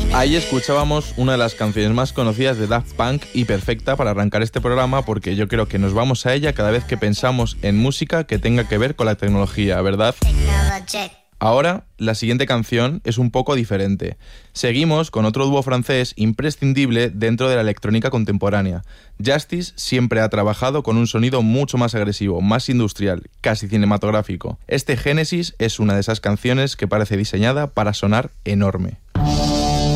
Ahí escuchábamos una de las canciones más conocidas de Daft Punk y perfecta para arrancar este programa, porque yo creo que nos vamos a ella cada vez que pensamos en música que tenga que ver con la tecnología, ¿verdad? Ahora, la siguiente canción es un poco diferente. Seguimos con otro dúo francés imprescindible dentro de la electrónica contemporánea. Justice siempre ha trabajado con un sonido mucho más agresivo, más industrial, casi cinematográfico. Este Genesis es una de esas canciones que parece diseñada para sonar enorme.